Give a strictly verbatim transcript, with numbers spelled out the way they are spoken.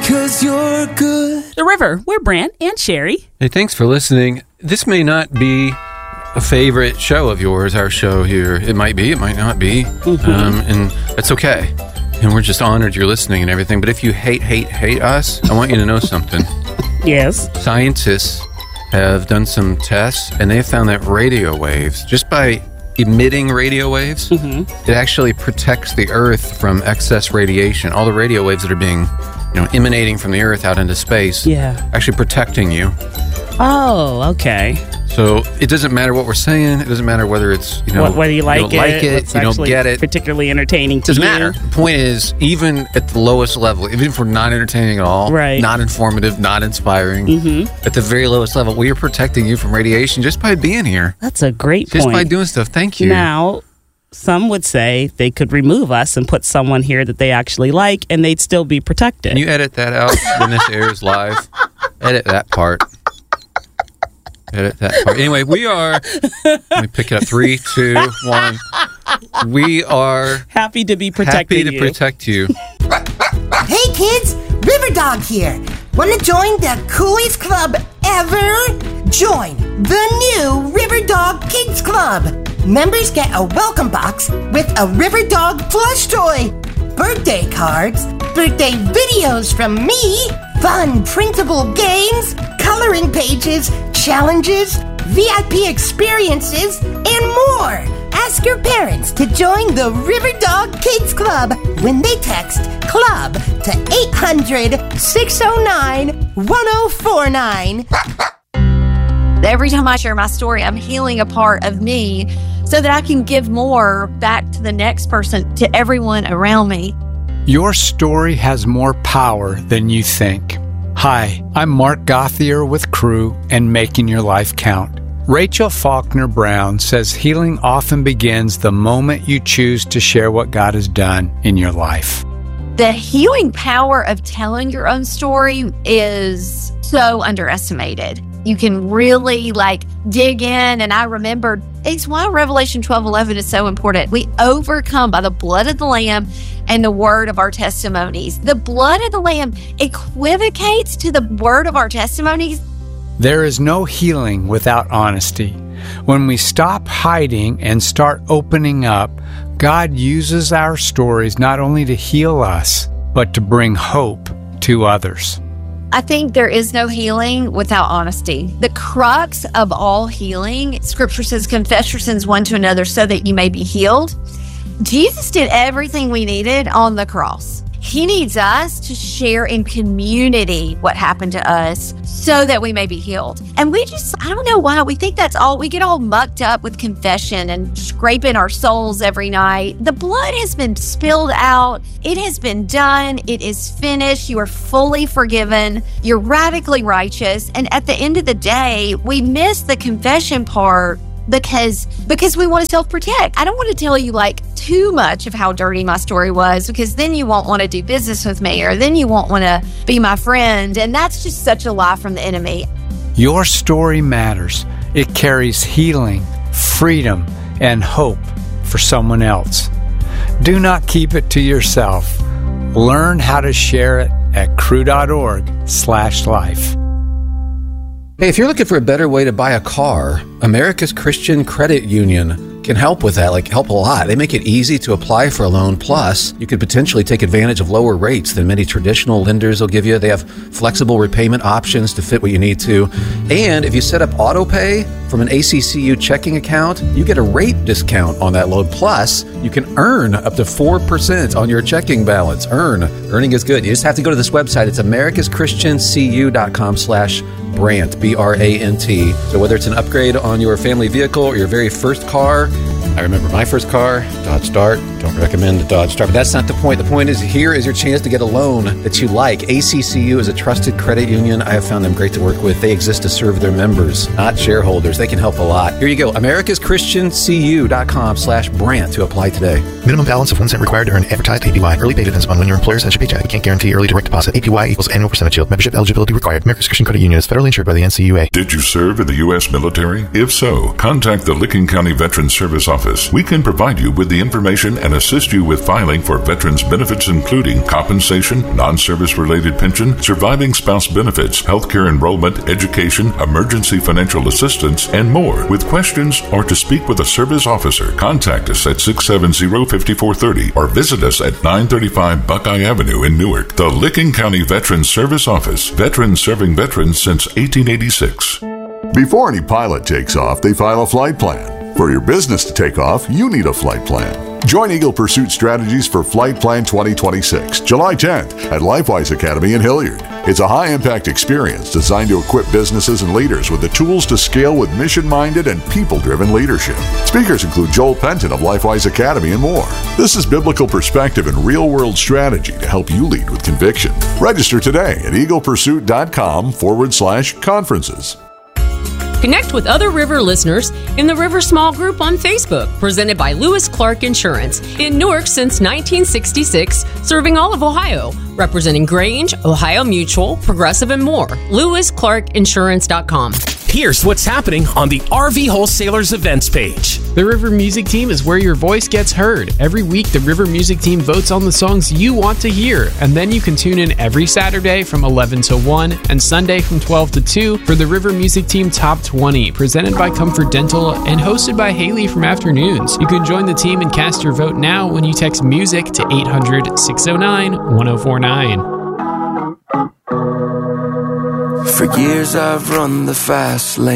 'cause you're good. The River, we're Brant and Sherry. Hey, thanks for listening. This may not be a favorite show of yours, our show here. It might be, it might not be. Mm-hmm. Um, and that's okay. And we're just honored you're listening and everything. But if you hate, hate, hate us, I want you to know something. Yes. Scientists have done some tests, and they have found that radio waves, just by emitting radio waves, mm-hmm. it actually protects the Earth from excess radiation. All the radio waves that are being, you know, emanating from the Earth out into space, yeah, actually protecting you. Oh, okay. So it doesn't matter what we're saying. It doesn't matter whether it's, you know, whether you like, you don't it, like it, you don't get it. Particularly entertaining to Doesn't you. matter. The point is, even at the lowest level, even if we're not entertaining at all, right. not informative, not inspiring, mm-hmm. at the very lowest level, we are protecting you from radiation just by being here. That's a great just point. Just by doing stuff. Thank you. Now, some would say they could remove us and put someone here that they actually like, and they'd still be protected. Can you edit that out when this airs live? Edit that part. Edit that part. Anyway, we are, let me pick it up. Three, two, one. We are happy to be protecting Happy to you. protect you. Hey kids, River Dog here. Want to join the coolest club ever? Join the new River Dog Kids Club. Members get a welcome box with a River Dog plush toy, birthday cards, birthday videos from me, fun printable games, coloring pages, challenges, V I P experiences, and more. Ask your parents to join the River Dog Kids Club when they text CLUB to eight hundred, six oh nine, one oh four nine. Every time I share my story, I'm healing a part of me so that I can give more back to the next person, to everyone around me. Your story has more power than you think. Hi, I'm Mark Gauthier with Crew and Making Your Life Count. Rachel Faulkner Brown says healing often begins the moment you choose to share what God has done in your life. The healing power of telling your own story is so underestimated. You can really like dig in. And I remembered, it's why Revelation twelve eleven is so important. We overcome by the blood of the Lamb and the word of our testimonies. The blood of the Lamb equivocates to the word of our testimonies. There is no healing without honesty. When we stop hiding and start opening up, God uses our stories not only to heal us, but to bring hope to others. I think there is no healing without honesty. The crux of all healing, Scripture says, confess your sins one to another so that you may be healed. Jesus did everything we needed on the cross. He needs us to share in community what happened to us so that we may be healed. And we just, I don't know why, we think that's all, we get all mucked up with confession and scraping our souls every night. The blood has been spilled out. It has been done. It is finished. You are fully forgiven. You're radically righteous. And at the end of the day, we miss the confession part because because we want to self-protect. I don't want to tell you like too much of how dirty my story was, because then you won't want to do business with me, or then you won't want to be my friend. And that's just such a lie from the enemy. Your story matters. It carries healing, freedom, and hope for someone else. Do not keep it to yourself. Learn how to share it at crew.org slash life. Hey, if you're looking for a better way to buy a car, America's Christian Credit Union can help with that, like help a lot. They make it easy to apply for a loan. Plus, you could potentially take advantage of lower rates than many traditional lenders will give you. They have flexible repayment options to fit what you need to. And if you set up auto pay from an A C C U checking account, you get a rate discount on that loan. Plus, you can earn up to four percent on your checking balance. Earn. Earning is good. You just have to go to this website. It's americaschristiancu.com slash Brant, B R A N T. So whether it's an upgrade on your family vehicle or your very first car, I remember my first car, Dodge Dart. Don't recommend the Dodge Dart, but that's not the point. The point is, here is your chance to get a loan that you like. A C C U is a trusted credit union. I have found them great to work with. They exist to serve their members, not shareholders. They can help a lot. Here you go, americaschristiancu.com slash Brant to apply today. Minimum balance of one cent required to earn advertised A P Y. Early pay depends upon when your employer sends your paycheck. We can't guarantee early direct deposit. A P Y equals annual percentage yield. Membership eligibility required. America's Christian Credit Union is federally insured by the N C U A. Did you serve in the U S military? If so, contact the Licking County Veterans Service Office Office. We can provide you with the information and assist you with filing for veterans benefits, including compensation, non-service related pension, surviving spouse benefits, healthcare enrollment, education, emergency financial assistance, and more. With questions or to speak with a service officer, contact us at six seven zero, five four three zero or visit us at nine thirty-five Buckeye Avenue in Newark. The Licking County Veterans Service Office. Veterans serving veterans since eighteen eighty-six. Before any pilot takes off, they file a flight plan. For your business to take off, you need a flight plan. Join Eagle Pursuit Strategies for Flight Plan twenty twenty-six, July tenth at LifeWise Academy in Hilliard. It's a high-impact experience designed to equip businesses and leaders with the tools to scale with mission-minded and people-driven leadership. Speakers include Joel Penton of LifeWise Academy and more. This is biblical perspective and real-world strategy to help you lead with conviction. Register today at eaglepursuit.com forward slash conferences. Connect with other River listeners in the River Small Group on Facebook, presented by Lewis Clark Insurance. In Newark since nineteen sixty-six, serving all of Ohio, representing Grange, Ohio Mutual, Progressive, and more. lewis clark insurance dot com. Here's what's happening on the R V Wholesalers events page. The River Music Team is where your voice gets heard. Every week, the River Music Team votes on the songs you want to hear, and then you can tune in every Saturday from eleven to one and Sunday from twelve to two for the River Music Team Top twenty, presented by Comfort Dental and hosted by Haley from Afternoons. You can join the team and cast your vote now when you text MUSIC to eight hundred, six oh nine, one oh four nine. For years I've run the fast lane.